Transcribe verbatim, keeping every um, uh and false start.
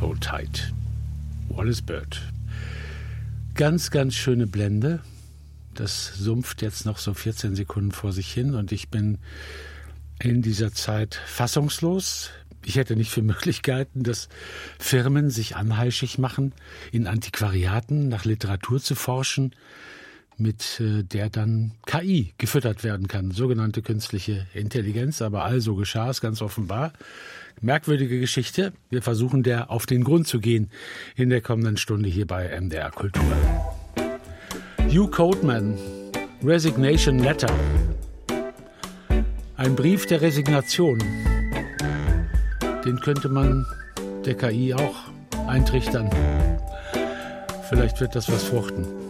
Hold Tight. Wallace Bird. Ganz, ganz schöne Blende. Das sumpft jetzt noch so vierzehn Sekunden vor sich hin und ich bin in dieser Zeit fassungslos. Ich hätte nicht für Möglichkeiten, dass Firmen sich anheischig machen, in Antiquariaten nach Literatur zu forschen, mit der dann K I gefüttert werden kann, sogenannte künstliche Intelligenz. Aber also geschah es ganz offenbar. Merkwürdige Geschichte. Wir versuchen der auf den Grund zu gehen in der kommenden Stunde hier bei M D R Kultur. Hugh Codeman, Resignation Letter. Ein Brief der Resignation. Den könnte man der K I auch eintrichtern. Vielleicht wird das was fruchten.